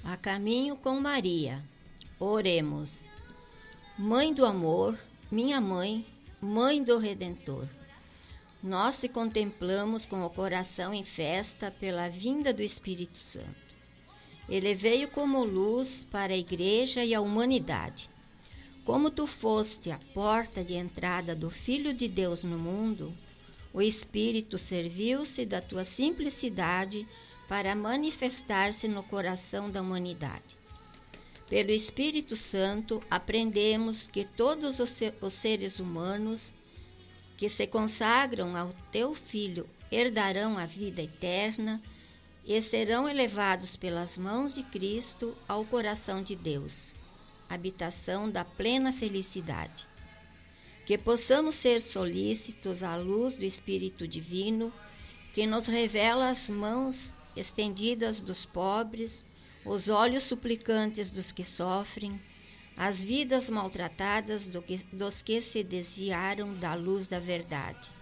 A caminho com Maria. Oremos. Mãe do amor, minha mãe, mãe do Redentor, nós te contemplamos com o coração em festa pela vinda do Espírito Santo. Ele veio como luz para a Igreja e a humanidade. Como tu foste a porta de entrada do Filho de Deus no mundo, o Espírito serviu-se da tua simplicidade para manifestar-se no coração da humanidade. Pelo Espírito Santo, aprendemos que todos os seres humanos que se consagram ao teu Filho herdarão a vida eterna e serão elevados pelas mãos de Cristo ao coração de Deus, habitação da plena felicidade. Que possamos ser solícitos à luz do Espírito Divino, que nos revela as mãos estendidas dos pobres, os olhos suplicantes dos que sofrem, as vidas maltratadas dos que se desviaram da luz da verdade.